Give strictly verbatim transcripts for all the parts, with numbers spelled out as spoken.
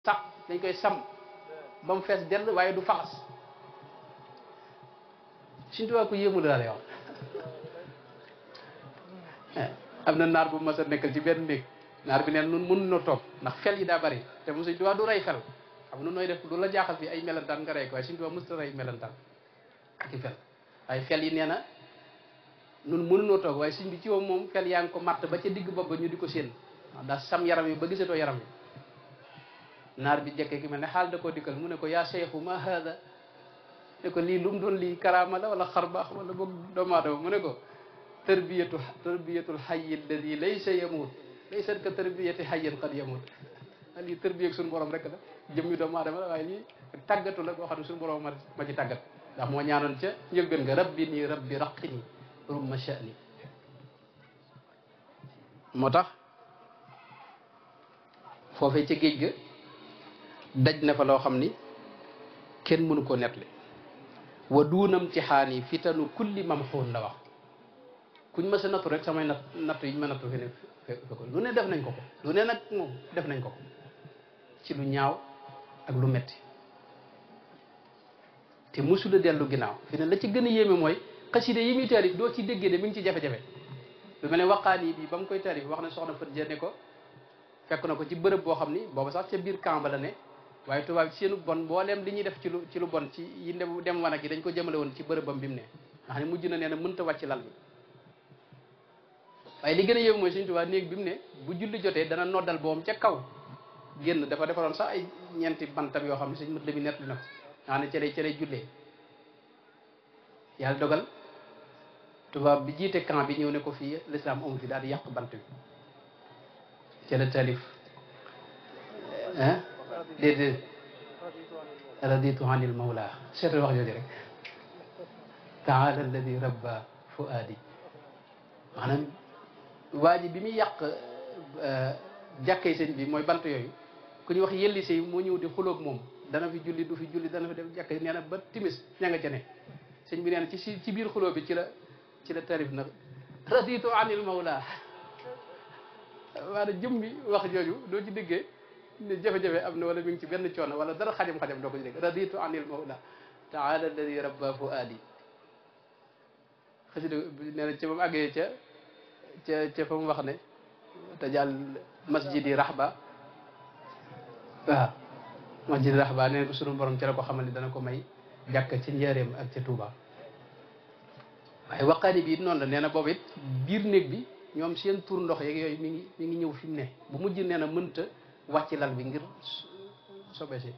sax dañ koy sam ba mu fees dell waaye du faxas Sëñ Tuubaa ko yéemu la lay wax am na naar bu mas a nekkal ci benn néeg naar bi neen nun mun na toog ndax fel yi daa bari te mu Sëñ Tuubaa du rey fel xam nun nooy def lu la jaaxal fi ay melentaan nga rey ko waaye Sëñ Tuubaa mësta rey melentaan ak i fel waaye fel yi nee na nun mënunoo toog waaye sëñ bi ci moom moom fel yaa ngi ko matt ba ca digg bopp ba ñu di ko séen waaw daa sam yaram yi ba gisatoo yaram yi naar bi jekkee ki mel ne xaal da koo dikkal mu ne ko yaa seexu ma hada ne ko lii lu mu doon lii karaama la wala xar baax wala boog doomu aadama mu ne ko tarbiyatu tarbiyatul hayy alladi laysa yamut laysa ka tarbiyati hayyin qad yamut lii tarbiya ak suñu borom rek la jëmmi doomu aadama la waaye lii tàggatu la boo xam ne suñu borom ma ma ci tàggat ndax moo ñaanoon ca njëlbeen nga rabbi nii rabbi raqini rumma sha'ni moo tax foofee ca géej ga daj na fa loo xam ni kenn mënu koo nettali wa duunam ci xaan yi fitanu kulli mamxuun la wax kuñ ma sa nattu rek samay natt nattu yi ñu ma nattu fi ne fe ko lu ne def nañ ko ko lu ne nag moom def nañ ko ko ci lu ñaaw ak lu metti te musula dellu ginnaaw fi ne la ci gën a yéeme mooy xaside yi muy taarif doo ci déggee de mi ngi ci jafe-jafe lu mel ne waqaan yi bi ba mu koy taarif wax ne soxna Fat Jenne ko fekk na ko ci bërëb boo xam ni booba sax ca biir camp ba la ne waaye tubaab ci seenu bon mbooleem li ñuy def ci lu ci lu bon ci yi dem dem wanag yi dañ ko jëmale woon ci bërëbam bi mu ne nga xam ne mujj na nee na mënta wàcc lal bi waaye li gën a yéeme mooy Sëñ Tuubaa néeg bi mu ne bu julli jotee dana noddal boom ca kaw génn dafa defaroon sax ay ñeenti bantam yoo xam ne sëñ mat la bi nett li na ko nga xam ne ca lay ca lay jullee yàlla dogal tubaab bi jiite camp bi ñëw ne ko fii l'islam amu fi daal di yàq bant bi ca la talif ah déedéet raditu anil mawla seetal wax jooju rek taala alladi rabba fuaadi maanaam waa ji bi muy yàq jàkkee sëñ bi mooy bant yooyu ku ñuy wax yelli sëy moo ñëw di xulóog moom dana fi julli du fi julli dana fi def jàkkee nee na ba timis ña nga ca ne sëñ bi nee na ci si ci biir xulóo bi ci la ci la tarif nag raditu anil mawla maanaam jëm bi wax jooju doo ci déggee ne jafe-jafe am na wala mi ngi ci benn coono wala dara xajam-xajam doo ko ci dégg raditu anil mawla taala alladi rabba fuaadi xasida nee na ca ba mu àggee ca ca ca fa mu wax ne te jàll masjidi rahba waaw masjidi rahba nee na ko sunu borom ci la ko xamal ni dana ko may jàkk ci njaareem ak ca Touba waaye waqaani bi it noonu la nee na boobu it biir néeg bi ñoom seen tur ndox yeeg yooyu mi ngi mi ngi ñëw fi mu ne bu mujj nee na mënta wàcc lal bi ngir sobe si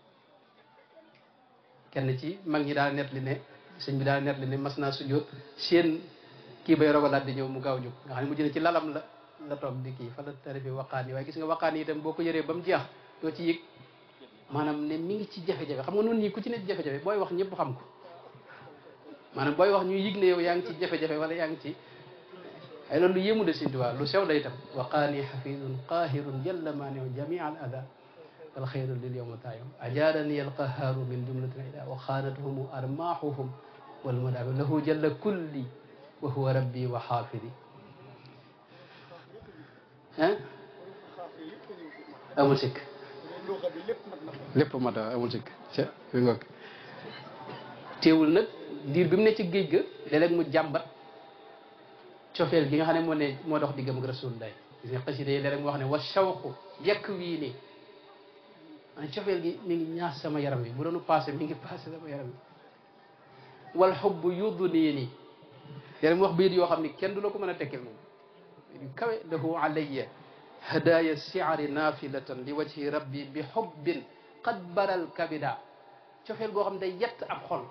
kenn ci mag ñi daal net li ne sëñ bi daal net li ne mas naa sujjóot seen kii bay rogalaat di ñëw mu gaaw jóg nga xam ne mujj na ci lalam la la toog di kii fa la tarifi waqaan yi waaye gis nga waqaan yi itam boo ko yëree ba mu jeex doo ci yëg maanaam ne mi ngi ci jafe-jafe xam nga noonu ñii ku ci ne jafe-jafe booy wax ñëpp xam ko maanaam booy wax ñu yëg ne yow yaa ngi ci jafe-jafe wala yaa ngi ci ay loolu lu yéemu de Sëñ Tuubaa lu sew la itam waqaani xafidun qahirun jalla maaniu jamia al ada wal xayru lil yowma taayum ajaarani al qahaaru min jumlatin ila wa xaanatuhum armaahuhum wal madaabi lahu jalla kulli wa huwa rabbi wa xaafidi ah amul sikk lépp mat a amul sikk ca fi ngoog teewul nag diir bi mu ne ci géej ga léeg-léeg mu jàmbat cofeel gi nga xam ne moo ne moo dox diggam ak rasulullah gis nga xasida yi léeg-léeg mu wax ne wa shawqu yekk wii nii man cofeel gi mi ngi ñaas sama yaram bi bu doonu passé mi ngi passé sama yaram bi wal xubbu yuddu nii nii léeg-léeg mu wax bayit yoo xam ne kenn du la ko mën a tekkil moom yu kawe lahu alayya hadaya siari nafilatan li wajhi rabbi bi xubbin qad baral kabida cofeel goo xam ne day yett ab xol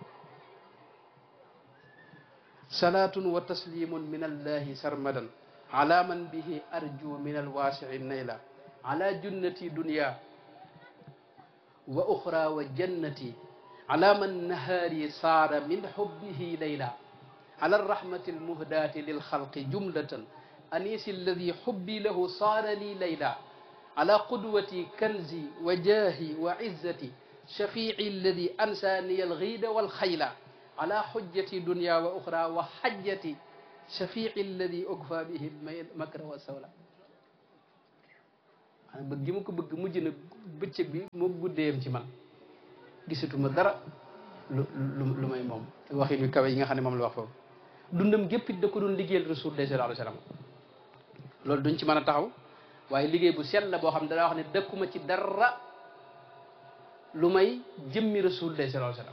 salaatun wa taslimun min allahi sarmadan ala man bihi arju min alwaasii nayla ala junnati dunya wa uxra wa jannati ala man nahaari saara min xubbihi layla ala arrahmati almuhdaati lilxalqi jumlatan anisi alladi xubbi lahu saara li layla ala qudwati kanzi wa jaahi wa izzati shafiici alladi ansaani alxiida walxayla ala xujjati dunya wa uxra wa xajjati shafiici alladi ukfa bihi makra wa sawla maanaam bëgg gi ma ko bëgg mujj na bëccëg bi moo guddeeyam ci man gisatuma dara lu lu lu may moom waxin wi kawe yi nga xam ne moom la wax foofu dundam gépp it da ko doon liggéeyal rasul sallallahu alayhi wasallam loolu duñ ci mën a taxaw waaye liggéey bu sell la boo xam ne danaa wax ne dëkkuma ci dara lu may jëmmi rasul sallallahu alayhi wasallam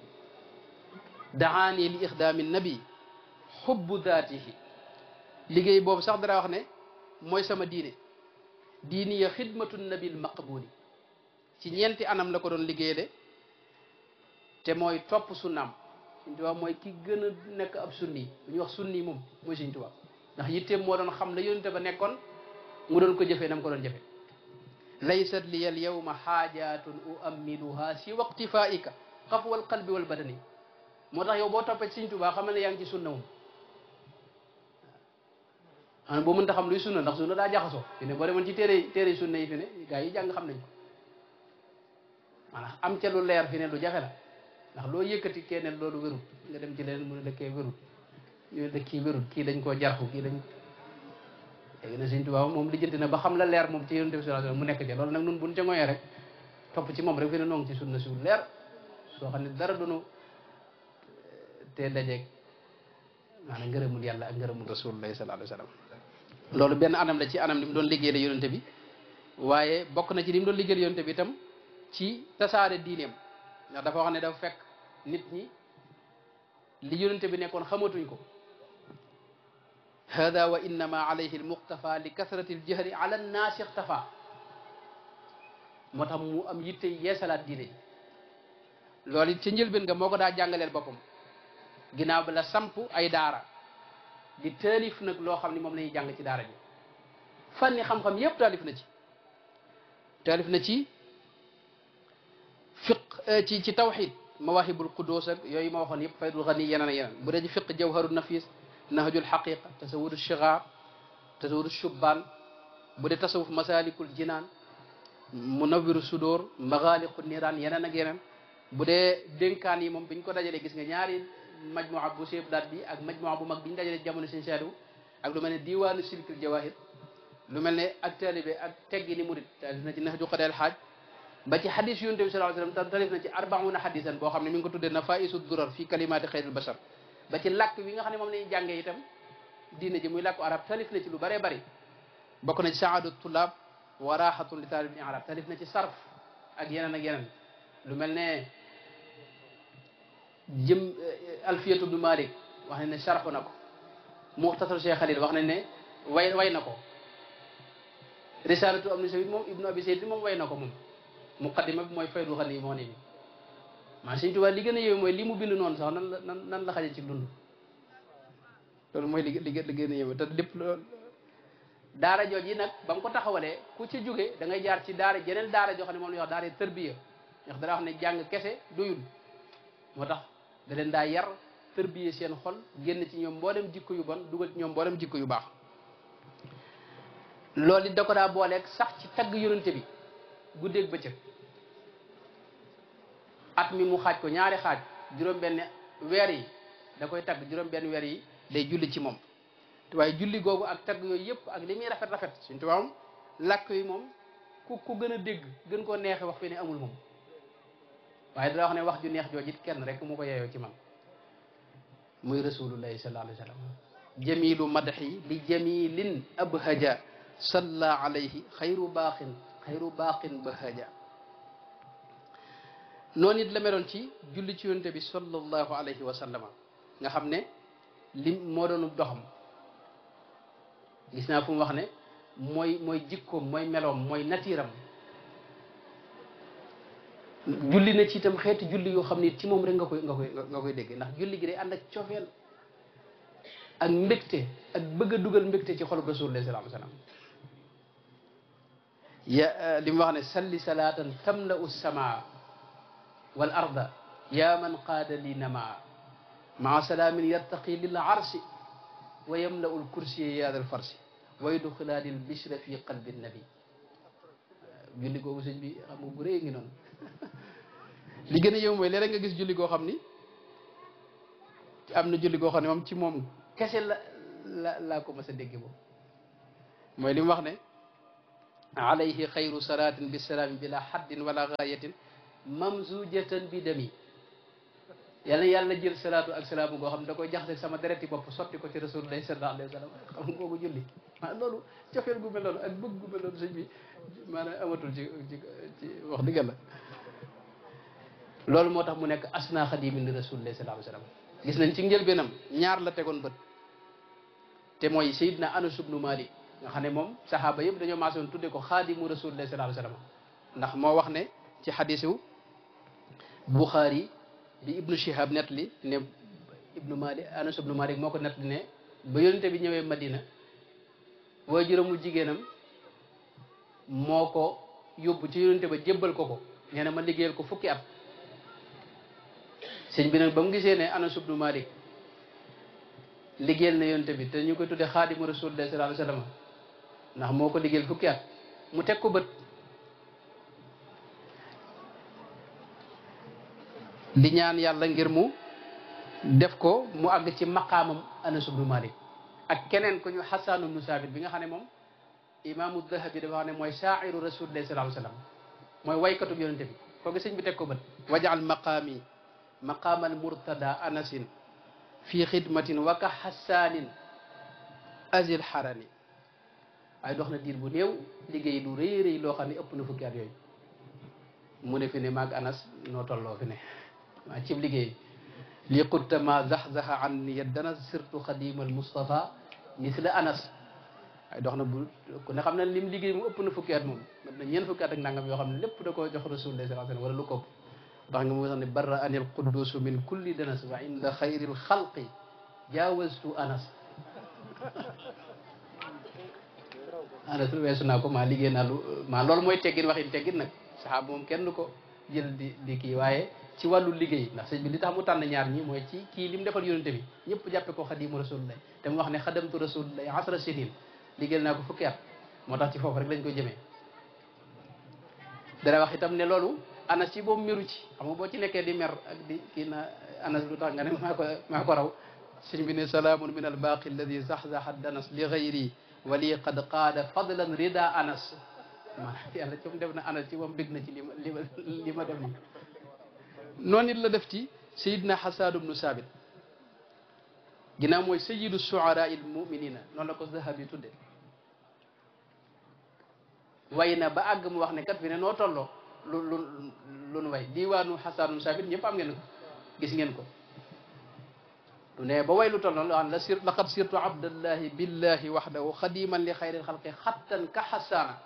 daani li ixdaami nabi xubbu daatihi liggéey boobu sax dara wax ne mooy sama diine diini ya xidmatu nabil maqbuli ci ñeenti anam la ko doon liggéeyale te mooy topp sunnaam Sëñ Tuubaa mooy ki gën a nekk ab sunni bu ñuy wax sunni moom mooy Sëñ Tuubaa ndax yitteem moo doon xam la yonente ba nekkoon mu doon ko jëfee nam ko doon jëfee laysat liya al yawma xaajatun uammiluha si waqtifaika xafwa al qalbi wal badani moo tax yow boo toppee Sëñ Tuubaa xamal ne yaa ngi ci sunna moom xanaa boo mënta xam luy sunna ndax sunna daa jaxasoo fi ne boo demoon ci téere téere sunna yi fi ne gaa yi jàng xam nañ ko maanaam am ca lu leer fi ne lu jafe la ndax loo yëkkati keneen loolu wérut nga dem ci leneen mu ne dëkkee wérut ñu ne dëkk kii wérut kii dañ koo jarxu kii dañ léegi na Sëñ Tuubaa moom lijjanti na ba xam la leer moom ci Yonent bi sallallahu alayhi wasallam mu nekk ca loolu nag nun buñ ca ngoyee rek topp ci moom rek fi ne noo ngi ci sunna su leer soo xam ne dara dunu te dajeeg maanaam ngërëmul yàlla ak ngërëmul rasulullahi sallallahu alayhi wasallam loolu benn anam la ci anam li mu doon liggéey la Yonent bi waaye bokk na ci li mu doon liggéeyal Yonent bi itam ci tasaare diineem ndax dafa wax ne dafa fekk nit ñi li Yonent bi nekkoon xamatuñ ko hada wa innama alayhi almuqtafa li kasrati aljahri ala annaasi ixtafa moo tax mu am yitte yeesalaat diine ji loolu it ca njëlbeen nga moo ko daa jàngaleel boppam ginnaaw bi la samp ay daara di taalif nag loo xam ne moom la ñuy jàng ci daara ji fànni xam-xam yépp taalif na ci taalif na ci fiq ci ci tawxid mawahibul qudus ak yooyu ma waxoon yëpp faydul xani yeneen ak yeneen bu dee ci fiq jawharu nafis nahjul xaqiqa tasawudu shigar tasawudu shubbaan bu dee tasawuf masalikul jinaan munawwiru sudur magaaliqu niraan yeneen ak yeneen bu dee dénkaan yi moom biñ ko dajalee gis nga ñaari majmua bu seeb daat bi ak majmua bu mag biñ dajalee jamono seen seedu ak lu mel ne diwaanu silkil jawahir lu mel ne ak taalibe ak teggi ni murid taalif na ci nahju qadal xaaj ba ci xadis yonent bi sallallahu alayhi wasallam talif na ci arbauna xadisan boo xam ne mi ngi ko tuddee nafaisu durar fi kalimaati xayril bashar ba ci làkk wi nga xam ne moom lañuy jàngee itam diine ji muy làkku arab talif na ci lu bëree bëri bokk na ci saadu tulab wa rahatun li taalib arab talif na ci sarf ak yeneen ak yeneen lu mel ne jëm alfiyatu ibnu malik wax nañ ne sarxu na ko muxtasar cheikh xalil wax nañ ne way way na ko risalatu am ni sawit moom ibnu abi sayd moom way na ko moom muqaddima bi mooy faydul xani moo ne bi maa Sëñ Tuubaa li gën a yéeme mooy li mu bind noonu sax nan la nan nan la xaje ci dund loolu mooy li li li gën a yéeme te lépp loolu daara jooj yi nag ba mu ko taxawalee ku ci jóge da ngay jaar ci daara jeneen daara joo xam ne moom la ñuy wax daara tërbiya ndax dara wax ne jàng kese doyul moo tax da leen daa yar tërbiya seen xol génn ci ñoom mboolem jikko yu bon dugal ci ñoom mboolem jikko yu baax loolu it da ko daa booleeg sax ci tagg yonente bi guddeeg bëccëg at mi mu xaaj ko ñaari xaaj juróom-benn weer yi da koy tagg juróom-benn weer yi day julli ci moom waaye julli googu ak tagg yooyu yëpp ak li muy rafet rafet Sëñ Tuubaa moom làkk yi moom ku ku gën a dégg gën koo neexe wax fi ne amul moom waaye dana wax ne wax ju neex jooju it kenn rek mu ko yeeyoo ci man muy rasulullahi sallallahu alayhi wa sallam jamilu madhi li jamilin abhaja salla alayhi xayru baaxin xayru baaxin bahaja noonu it la meloon ci julli ci yonte bi sallallahu alayhi wa sallam nga xam ne li moo doonu doxam gis naa fu mu wax ne mooy mooy jikkoom mooy meloom mooy natiiram julli na ci itam xeeti julli yoo xam ne ci moom rek nga koy nga koy nga koy dégg ndax julli gi day ànd ak cofeel ak mbégte ak bëgg a dugal mbégte ci xolub rasulullah sallallahu alayhi wa sallam ya li mu wax ne salli salaatan tamla'u samaa wal arda ya man qaada li namaa maa salaamin yartaqi lil arsi wa yamla'u l kursiya yaadal farsi wa yudxilaani l bishra fi qalbi nabi julli googu sëñ bi xam nga bu rëy ngi noonu li gën a yow mooy léeg-léeg nga gis julli goo xam ni am na julli goo xam ne moom ci moom kese la la laa ko mas a dégg boobu mooy li mu wax ne alayhi xayru salaatin bisalaami bila haddin wala gaayatin mamzujatan bi dami yàlla yàlla jël salaatu ak salaamu goo xam ne da koy jaxase sama dereti bopp sotti ko ci rasulullah sallallahu alayhi wa sallam xam nga kooku julli maa loolu cofeel gu mel noonu ak bëgg gu mel noonu sëñ bi maanaam amatul ci ci ci wax dëgg la loolu moo tax mu nekk asna xadimin li rasulullah sallallahu alayhi wa sallam gis nañ ci njëlbeenam ñaar la tegoon bët te mooy Seydina Anas ibnu Malik nga xam ne moom saxaaba yëpp dañoo maasoon tudde ko xaadimu rasulullah sallallahu alayhi wa sallam ndax moo wax ne ci xadisu Buxaari bi ibnu Shihab net li ne ibnu Malik Anas ibnu Malik moo ko net li ne ba yonente bi ñëwee Madina waajuramu jigéenam moo ko yóbbu ci yonente ba jébbal ko ko nee na ma liggéeyal ko fukki at sëñ bi nag ba mu gisee ne Anas ibnu Malik liggéeyal na yonente bi te ñu koy tudde xaadimu rasulullah sallallahu alayhi wa sallam ndax moo ko liggéeyal fukki at mu teg ko bët di ñaan yàlla ngir mu def ko mu àgg ci maqaamam Anas ibnu Malik ak keneen ku ñu Xasan ibnu Saabit bi nga xam ne moom imaamu Dahabi dafa xam ne mooy shaa'iru rasulillahi sallallahu alayhi wa sallam mooy waykatu yonente bi kooku sëñ bi teg ko bët wajal maqaami maqaamal murtada anasin fi xidmatin wa ka xasaanin azil xarani waaye dox na diir bu néew liggéey lu rëy rëy loo xam ne ëpp na fukki at yooyu mu ne fi ne maag Anas noo tolloo fi ne waa cib liggéey li qutta ma zaxzaxa an ni yaddana sirtu xadimal Mustafa misla Anas waaye dox na bu ku ne xam ne lim liggéey mu ëpp na fukki at moom na ñeent fukki at ak nangam yoo xam ne lépp da koo jox rasulullah sallallahu alayhi wa sallam wala lu ko ndax nga mu sax ne barra anil quddusu min kulli danas wa inda xayril xalqi jaawastu Anas Anas weesu naa ko maa liggéey naa lu maa loolu mooy teggin waxin teggin nag saxaaba moom kenn du ko jël di di kii waaye ci wàllu liggéey ndax sëñ bi li tax mu tànn ñaar ñi mooy ci kii li mu defal yonente bi ñëpp jàppe ko xadimu rasulullah te mu wax ne xadamtu rasulullah asra sinin liggéeyal naa ko fukki at moo tax ci foofu rek lañ ko jëmee dara wax itam ne loolu Anas ci boobu meru ci xam nga boo ci nekkee di mer ak di kii na Anas lu tax nga ne maa ko maa ko raw sëñ bi ne salaamun min al baaqi alladi zaxzaxa danas li gayri wali qad qaada fadlan rida Anas maanaam yàlla ci mu def na Anas ci moom bég na ci li ma li ma li ma def nii noonu it la def ci sayidna Xasaan ibnu Saabit ginnaaw mooy sayidu suara il muminina noonu la ko Zahabi tudde way na ba àgg mu wax ne kat fi ne noo tolloo lu lu lu nu way diwaanu Xasaan ibnu Saabit ñëpp am ngeen ko gis ngeen ko lu ne ba way lu toll noonu la sir laqad sirtu abdallahi billahi waxdahu xadiman li xayril xalqi xattan ka xasaana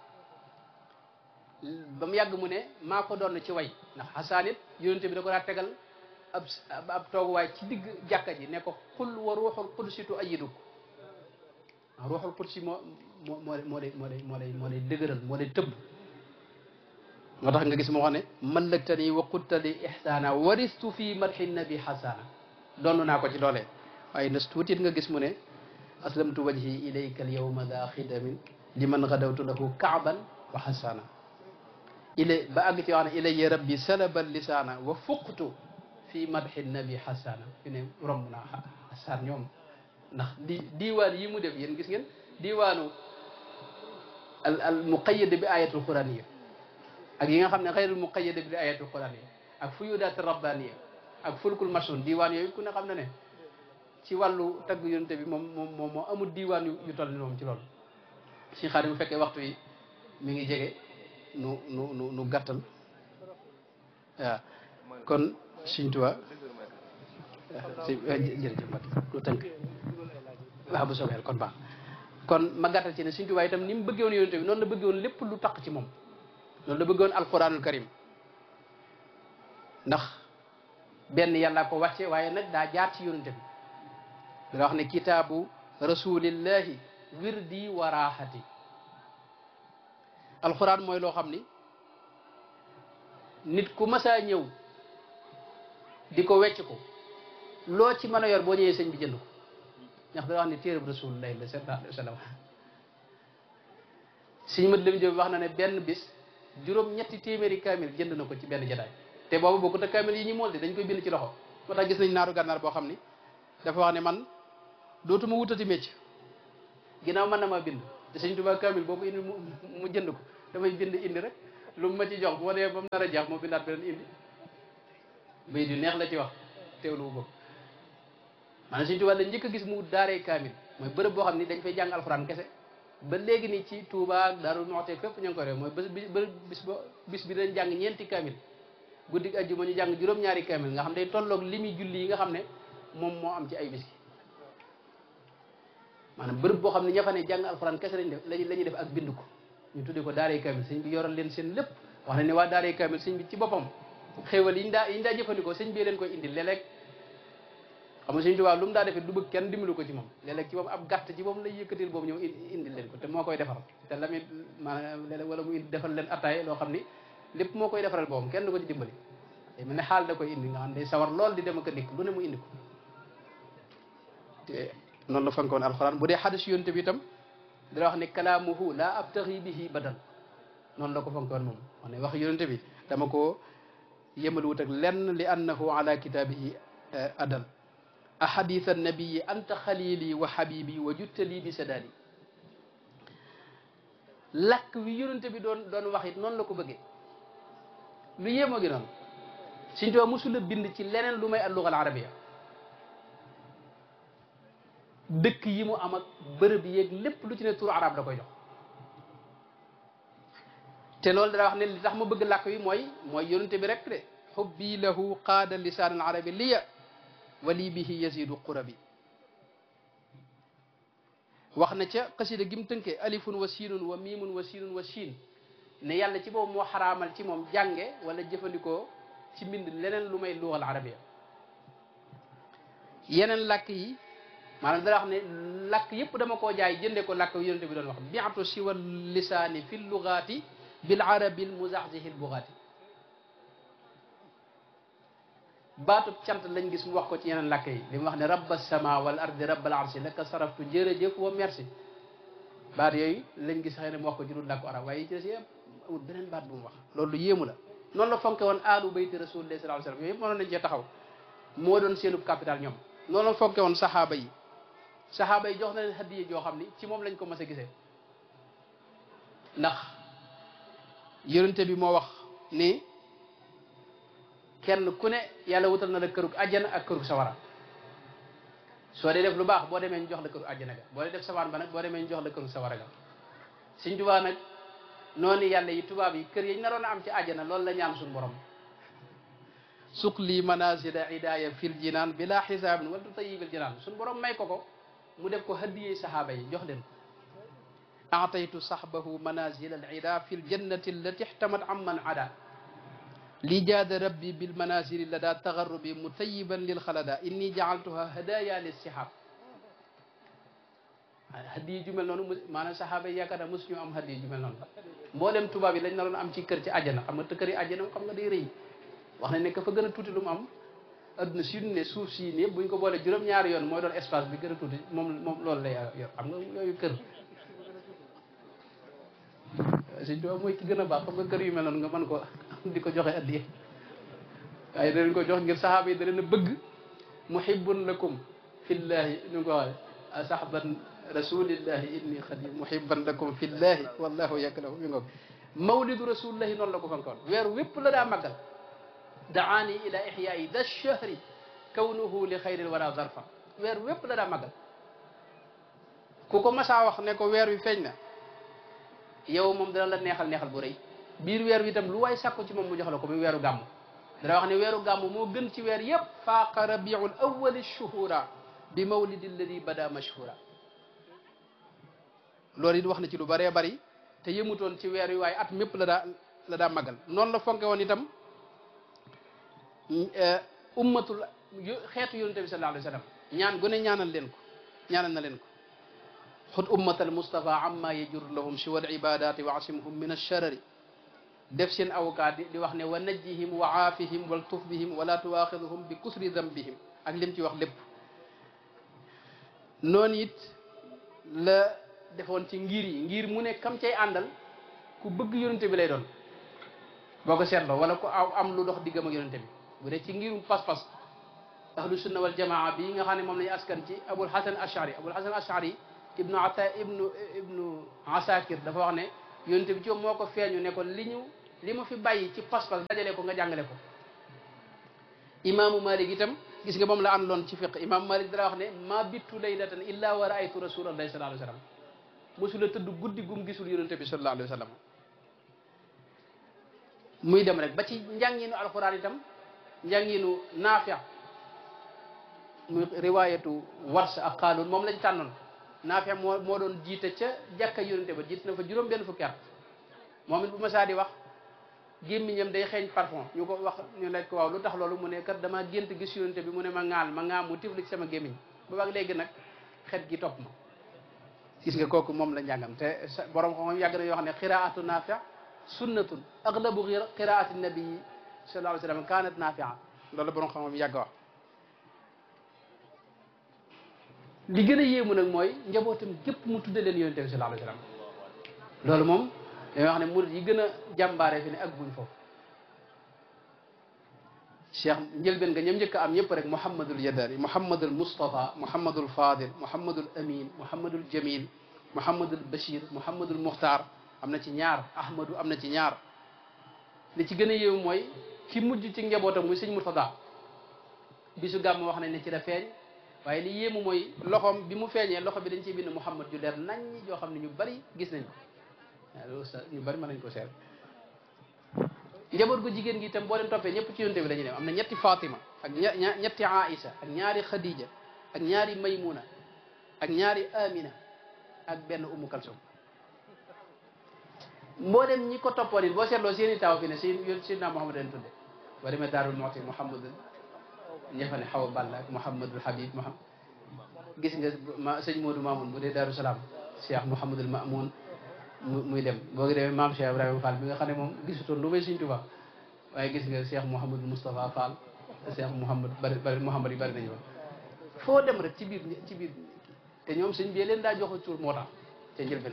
ba mu yàgg mu ne maa ko doon ci way ndax xasaan it yonente bi da ko daa tegal ab ab tooguwaay ci digg jàkka ji ne ko xul wa ruuxul qudsitu ayiduk ruuxul qudsi moo moo moo moo lay moo lay moo lay moo lay dëgëral moo lay tëbb moo tax nga gis moo xam ne mallaktani wa quttali ihsaana waristu fi madxi nabi xasaana doon naa ko ci loolee waaye nas tuutit nga gis mu ne aslamtu wajhi ilayka al yawma daa xidamin liman gadawtu lahu kaaban wa xasaana ilay ba àgg ci wax ne ilayya rabbi salaba lisaana wa fuqtu fi madxi nabi xasaana fi ne romb naa xasaan ñoom ndax di diiwaan yi mu def yéen gis ngeen diiwaanu al al muqayyad bi ayatul quraniya ak yi nga xam ne xayrul muqayyad bi ayatul quraniya ak fuyudaat rabbaniya ak fulkul masun diiwaan yooyu ku ne xam na ne ci wàllu tagg yonente bi moom moom moom moo amul diiwaan yu toll ni moom ci loolu si xaar bu fekkee waxtu yi mi ngi jege nu nu nu nu gàttal waaw kon Sëñ Tuubaa si jërëjëf Mbacke lu tënk waaw bu soobee kon baax kon ma gàttal ci ne Sëñ Tuubaa itam ni mu bëggee woon yonente bi noonu la bëggee woon lépp lu taq ci moom noonu la bëggee woon alquranul karim ndax benn yàlla ko wàcce waaye nag daa jaar ci yonente bi danga wax ne kitaabu rasulillahi wirdi wa raaxati alquran mooy loo xam ni nit ku masaa ñëw di ko wecc ko loo ci mën a yor boo ñëwee sëñ bi jënd ko ndax danga wax ne téereb rasulillahi la sallallahu alayhi wa sallam sëñ mat lam jëm wax na ne benn bis juróom ñetti téeméeri kaamil jënd na ko ci benn jataay te boobu bokkut ak kaamil yi ñu mool di dañ koy bind ci loxo moo tax gis nañ naaru gànnaar boo xam ni dafa wax ne man dootuma wutati mécc ginnaaw mën na ma bind te sëñ Tuubaa kaamil boobu indi mu jënd ko damay bind indi rek lu ma ci jox bu ma dee ba mu nar a jeex moo bindaat beneen indi bay di neex la ci wax teewlu wu ko maanaam sëñ Tuubaa la njëkk a gis mu daaree kaamil mooy bërëb boo xam ni dañ fay jàng alxuraan kese ba léegi nii ci Touba Daaru Muxti fépp ñu ngi ko def mooy bés bi bis ba bis bi dañ jàng ñeenti kaamil guddi àjjuma ñu jàng juróom-ñaari kaamil nga xam day tolloog limi julli yi nga xam ne moom moo am ci ay bis maanaam bërëb boo xam ne ña fa ne jàng alxuraan kese lañ def la ñuy def ak bind ko ñu tuddee ko daaree kaamil sëñ bi yoral leen seen lépp wax na ne waa daaree kaamil sëñ bi ci boppam xéewal yi ñu daa yi ñu daa jëfandikoo sëñ bi leen koy indi léeg-léeg xam nga sëñ Tuubaa lu mu daa defee du bëgg kenn dimbalu ko ci moom léeg-léeg ci moom ab gàtt ci moom lay yëkkatil boobu ñëw indi leen ko te moo koy defar te la muy maanaam léeg-léeg wala mu indi defal leen attaay loo xam ni lépp moo koy defaral boppam kenn du ko ci dimbali day mel ne xaal da koy indi nga xam day sawar lool di dem ak a dikk lu ne mu indi ko te noonu la fonkoon alxuraan bu dee xadis yonte bi itam dina wax ne kalaamuhu laa abtaxi bihi badal noonu la ko fonkoon moom wax ne wax yonte bi dama ko yemal wut ak lenn li annahu ala kitaabihi adal ahadith annabii anta xalili wa habibi wa juttali bi sadali lakk wi yonente bi doon doon wax it noonu la ko bëggee lu yéemoo gi noonu Sëñ Tuubaa mosula bind ci leneen lu may alluga al arabia dëkk yi mu am ak bërëb yeeg lépp lu ci ne turu arab da koy jox te loolu dana wax ne li tax ma bëgg làkk wi mooy mooy yonente bi rek de xubbi lahu qaada lisaan al arabi liya wali bihi yazidu qurabi wax na ca xasida gi mu tënkee alifun wa siinun wa miimun wa siinun wa siin ne yàlla ci boobu moo xaraamal ci moom jànge wala jëfandikoo ci mbind leneen lu may lugal arabia yeneen làkk yi maanaam dana wax ne làkk yëpp dama koo jaay jënde ko làkk yonente bi doon wax biatu siwa lisaani fi lugaati bil arabi l muzaxzihi l bugaati baatub cant lañ gis mu wax ko ci yeneen làkk yi li mu wax ne rabba sama wal ardi rabbal arsi laka saraftu jërëjëf wa merci baat yooyu lañ gis xëy ne mu wax ko ci lu làkku arab waaye yi ci des yëpp amul beneen baat bu mu wax loolu lu yéemu la noonu la fonke woon aalu bayti rasulillahi sallallahu alayhi wasallam yooyu yëpp mënoon nañ cee taxaw moo doon seenub capital ñoom noonu la fonke woon saxaaba yi saxaaba yi jox na leen hadiya joo xam ni ci moom lañ ko mas a gisee ndax yonente bi moo wax ni kenn ku ne yàlla wutal na la kërug àjjana ak kërug sawara soo dee def lu baax boo demee ñu jox la kërug àjjana ga boo dee def sawaan ba nag boo demee ñu jox la kërug sawara ga Sëñ Tuubaa nag noonu yàlla yi tubaab yi kër yi naroon a am ci àjjana loolu la ñaan suñu borom suqli manazila idaya fil jinaan bila xisaabin wala tutayibil jinaan suñu borom may ko ko mu def ko hadiyey sahaaba yi jox leen ataytu sahbahu manazil al ida fi l jannati allati ihtamat amman ada li jaada rabbi bil manazili lada tagarrubi mutayiban lil xalada inni jaaltuha hadaya lis sihab hadiye ju mel noonu maanaam sahaaba yi yaakaar naa mosuñu am hadiye ju mel noonu mboolem tubaab yi lañ naroon am ci kër ci àjjana xam nga te kër yi àjjana xam nga day rëy wax nañ ne ka fa gën a tuuti lu mu am adduna si ne suuf si ne buñ ko boolee juróom-ñaari yoon mooy doon espace bi gën a tuuti moom moom loolu lay yor xam nga yooyu kër Sëñ Tuubaa mooy ki gën a baax xam nga kër yu mel noonu nga mën ko di ko joxe addiye waaye danañ ko jox ngir saxaaba yi da leen a bëgg muhibbun lakum fillahi ñu ko waxe sahban rasulillahi inni xadim muhibban lakum fillahi wallahu yaklahu mi ngo mawlidu rasulillahi noonu la ko fankoon weer wépp la daa màggal daani ila ihyaai da shahri kawnuhu li xayril wara zarfa weer wépp la daa màggal ku ko masaa wax ne ko weer wi feeñ na yow moom dana la neexal neexal bu rëy biir weer wi itam lu waay sàkku ci moom mu jox la ko muy weeru gàmm dana wax ne weeru gàmm moo gën ci weer yëpp faaqa rabiul awwali shuhura bi mawlidi alladi bada mashhura loolu it wax na ci lu bëree bëri te yëmutoon ci weer wi waaye at mépp la daa la daa màggal noonu la fonke woon itam ummatul xeetu yonente bi sallallahu alayhi wa sallam ñaan gu ne ñaanal leen ko ñaanal na leen ko xud ummatal mustafa amma yajur lahum siwa al ibadati wa asimhum min alsharari def seen avocat di wax ne wa najjihim wa aafihim wal tuf bihim wala tuwaxiduhum bi kusri dambihim ak lim ci wax lépp noonu it la defoon ci ngir yi ngir mu ne kam cay àndal ku bëgg yonente bi lay doon boo ko seetloo wala ku am lu dox diggam ak yonente bi bu dee ci ngirum pas-pas ahlu sunna wal jamaa bi nga xam ne moom lañu askan ci abul hasan ashari abul hasan ashari ibnu ata ibnu ibnu asakir dafa wax ne yonent bi ci moo ko feeñu ne ko li ñu li mu fi bàyyi ci pas-pas dajale ko nga jàngale ko. imaamu Malik itam gis nga moom la àndoon ci fiq imaamu Malik dara wax ne ma bittu laylatan illa wa raaytu rasulallahi sallallahu alayhi wa sallam mosula tëdd guddi gum gisul yonent bi sallallahu alayhi wa sallam. muy dem rek ba ci njànginu alquran itam njànginu Naafi' muy riwaayatu Wars ak Qaaluun moom lañ tànnoon. Naafi' moo moo doon jiite ca jàkka yonente ba jiite na fa juróom benn fukki at moom it bu ma saa di wax gémmiñam day xeeñ parfum ñu ko wax ñu laaj ko waaw lu tax loolu mu ne kat dama gént gis yonente bi mu ne ma ŋaal ma ŋaam mu tifli ci sama gémmiñ ba ak léegi nag xet gi topp ma. gis nga kooku moom la njàngam te borom xam yàgg na yoo xam ne qiraatu Naafi' sunnatun aglabu qiraati nabii sallallahu alayhi wa sallam kaanat naafi'a loolu borom xam yàgg wax. li gën a yéemu nag mooy njabootam gépp mu tudde leen yonent bi sallallahu alayhi wa sallam loolu moom dañuy wax ne murid yi gën a jàmbaare fi ne ak buñ foofu. cheikh njëlbeen nga ñoom njëkk a am ñëpp rek Mouhamadul Yadari Mouhamadul Moustapha Mouhamadul Fadil Mouhamadul Amin Mouhamadul Jamil Mouhamadul Bachir Mouhamadul Mukhtar am na ci ñaar Ahmadou am na ci ñaar. li ci gën a yéemu mooy ki mujj ci njabootam muy sëñ Murtada bisu gàmm wax nañ ne ci la feeñ. waaye li yéemu mooy loxoom bi mu feeñee loxo bi dañ ciy bind Muhammad ju leer nañ joo xam ne ñu bari gis nañ ko waaw loolu sax ñu bari mën nañ ko seet. njaboot gu jigéen gi itam boo leen toppee ñëpp ci yonte bi la ñuy dem am na ñetti Fatima ak ña ñetti Aïcha ak ñaari Khadija ak ñaari Maymuna ak ñaari Amina ak benn Umu Kalsum mboolem ñi ko toppoon it boo seetloo seen i taw fi ne si Seydina Muhammad leen tudde boo demee Daarul Muxti Muhammadul ñëfane xaw a ball ak Mouhamadul Habib Mouhamad gis nga ma sëñ Modou Mamoun bu dee Darou Salaam Cheikh Mouhamadul Mamoun muy dem boo ko demee maam Cheikh Ibrahima Fall bi nga xam ne moom gisutoon lu may Sëñ Tuubaa waaye gis nga Cheikh Mouhamadul Moustapha Fall Cheikh Mouhamad bari bari Mouhamad yi bari nañu woon foo dem rek ci biir ci biir te ñoom sëñ bi leen daa jox tur moo tax te njëlbeen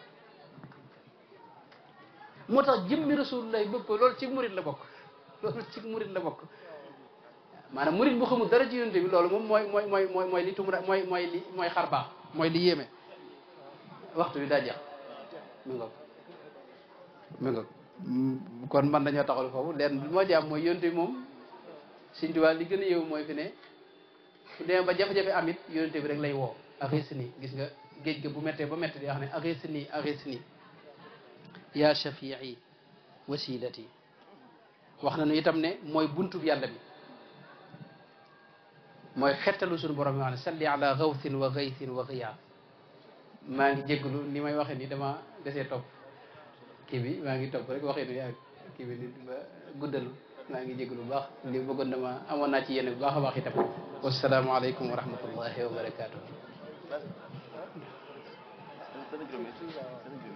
moo tax jëmmi Rasulullah bëgg ko loolu ci murit la bokk loolu ci murit la bokk. maanaam murid bu xamul dara ci yonent bi loolu moom mooy mooy mooy mooy mooy li tumura mooy mooy li mooy xar baax mooy li yéeme waxtu bi daa jeex mi ngoog mi ngoog kon man dañoo taxal foofu leen moo jaam mooy yonent bi moom Sëñ Tuubaa li gën a yéewu mooy fi ne su demee ba jafe-jafe am it yonent bi rek lay woo axis nii gis nga géej ga bu méttee ba métti di wax ne axis nii axis nii yaa shafii wasilati wax nañu itam ne mooy buntub yàlla bi mooy xettalu suñu borom yi wax ne salli ala gawthin wa gaythin wa giyaat maa ngi jégalu ni may waxee ni dama desee topp kii bi maa ngi topp rek waxee ni ak kii bi ni ba guddalu maa ngi jégalu bu baax li bëggoon dama amoon naa ci yéen bu baax a baax itam wasalaamaaleykum wa rahmatullahi wa barakaatu.